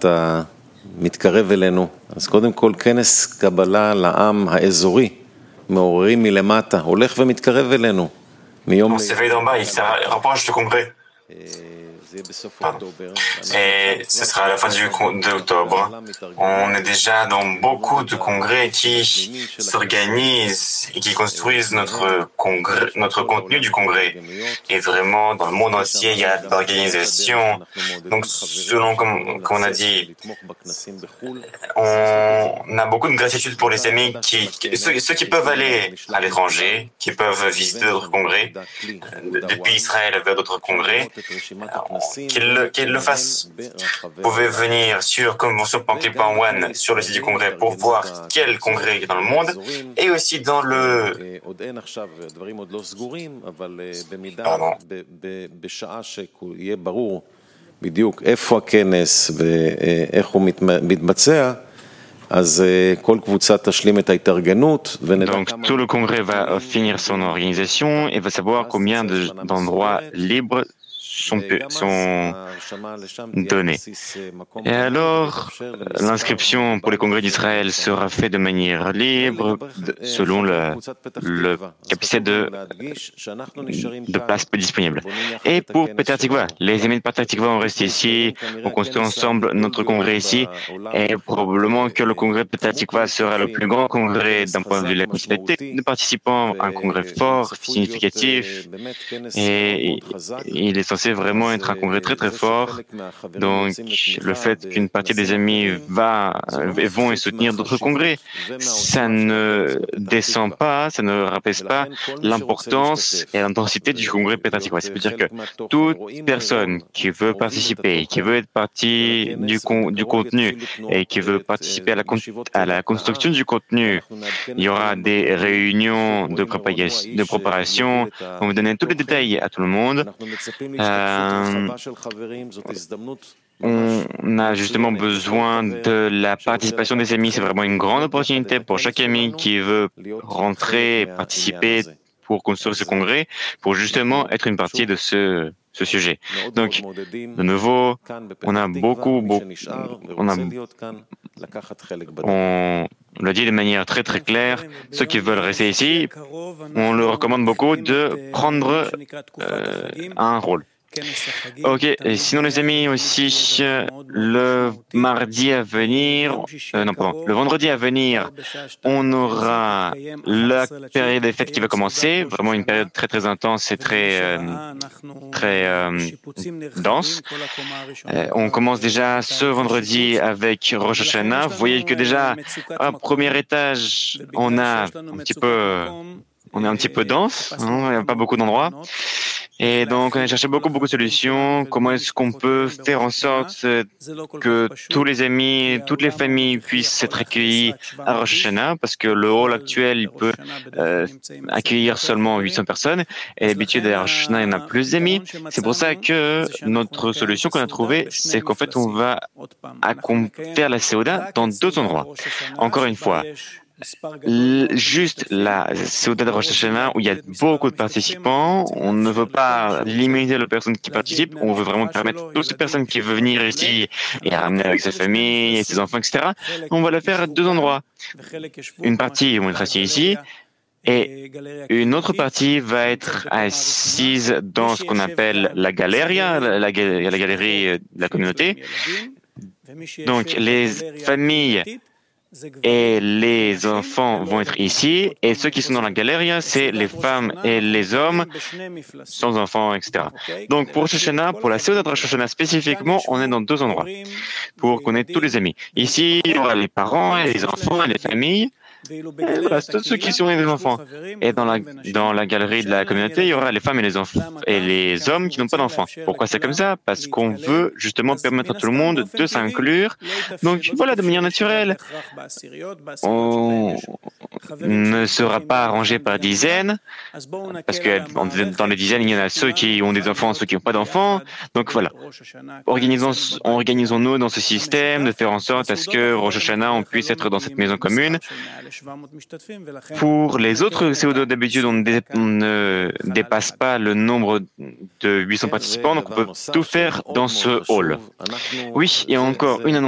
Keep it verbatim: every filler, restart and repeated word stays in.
אתה מתקרב אלינו. אז קודם כל, כנס קבלה לעם האזורי, מעוררים מלמטה, הולך ומתקרב אלינו. On s'éveille d'en bas, il se rapproche du congrès. Pardon. Et ce sera à la fin du d'octobre. On est déjà dans beaucoup de congrès qui s'organisent et qui construisent notre congrès, notre contenu du congrès. Et vraiment, dans le monde entier, il y a de l'organisation. Donc, selon, comme, comme on a dit, on a beaucoup de gratitude pour les amis qui, ceux, ceux qui peuvent aller à l'étranger, qui peuvent visiter d'autres congrès, depuis Israël vers d'autres congrès. Qu'ils le, qu'ils le fassent. Vous pouvez venir sur convention point clip point one sur le site du congrès pour voir quel congrès est dans le monde et aussi dans le... Pardon. בדיוק איפה הכנס ואיך הוא מתבצע, אז כל קבוצה תשלים את ההתארגנות. Donc tout le congrès va finir son organisation et va savoir combien de, d'endroits libres sont, sont donnés. Et alors, l'inscription pour les congrès d'Israël sera faite de manière libre, selon le, le capacité de, de places disponibles. Et pour Petah Tikva, les amis de Petah Tikva ont resté ici, on construit ensemble notre congrès ici, et probablement que le congrès de Petah Tikva sera le plus grand congrès d'un point de vue de la quantité de participants, un congrès fort, significatif, et il est censé vraiment être un congrès très très fort. Donc le fait qu'une partie des amis va, vont et soutenir d'autres congrès, ça ne descend pas, ça ne rabaisse pas l'importance et l'intensité du congrès Petah Tikva. Ça veut dire que toute personne qui veut participer, qui veut être partie du, con, du contenu et qui veut participer à la, à la construction du contenu, il y aura des réunions de préparation, de préparation. On va donner tous les détails à tout le monde. Euh, on a justement besoin de la participation des amis. C'est vraiment une grande opportunité pour chaque ami qui veut rentrer et participer pour construire ce congrès, pour justement être une partie de ce, ce sujet. Donc, de nouveau, on a beaucoup, beaucoup on a, on l'a dit de manière très très claire, ceux qui veulent rester ici, on leur recommande beaucoup de prendre euh, un rôle. Ok, et sinon les amis aussi, le mardi à venir, euh, non pardon, le vendredi à venir, on aura la période des fêtes qui va commencer, vraiment une période très très intense et très euh, très euh, dense. Euh, on commence déjà ce vendredi avec Rosh Hashanah. Vous voyez que déjà, à premier étage, on a un petit peu, on est un petit peu dense, hein, il n'y a pas beaucoup d'endroits. Et donc, on a cherché beaucoup, beaucoup de solutions. Comment est-ce qu'on peut faire en sorte que tous les amis, toutes les familles puissent être accueillis à Rosh Hashanah, parce que le hall actuel, il peut euh, accueillir seulement huit cents personnes. Et d'habitude, à Rosh Hashanah, il y en a plus d'amis. C'est pour ça que notre solution qu'on a trouvée, c'est qu'en fait, on va faire la Seuda dans deux endroits. Encore une fois, juste la Seuda de Rosh Hashanah où il y a beaucoup de participants, on ne veut pas limiter les personnes qui participent, on veut vraiment permettre à toutes les personnes qui veulent venir ici et ramener avec sa famille et ses enfants, et cetera. On va le faire à deux endroits. Une partie vont être assis ici et une autre partie va être assise dans ce qu'on appelle la galeria, la, la, la galerie de la communauté. Donc les familles et les enfants vont être ici, et ceux qui sont dans la galerie, c'est les femmes et les hommes sans enfants, et cetera. Donc pour Rosh Hashanah, pour la Seuda de Rosh Hashanah spécifiquement, on est dans deux endroits pour connaître tous les amis. Ici, il y aura les parents, et les enfants, et les familles. Et voilà, c'est tous ceux qui sont des enfants. Et dans la, dans la galerie de la communauté, il y aura les femmes et les enfants et les hommes qui n'ont pas d'enfants. Pourquoi c'est comme ça? Parce qu'on veut justement permettre à tout le monde de s'inclure. Donc voilà, de manière naturelle. On ne sera pas arrangé par dizaines, parce que dans les dizaines, il y en a ceux qui ont des enfants, ceux qui n'ont pas d'enfants. Donc voilà. Organisons, organisons-nous dans ce système de faire en sorte à ce que Rosh Hashanah, on puisse être dans cette maison commune. Pour les autres C O deux, d'habitude, on, dé, on ne dépasse pas le nombre de huit cents participants, donc on peut tout faire dans ce hall. Oui, et encore une annonce.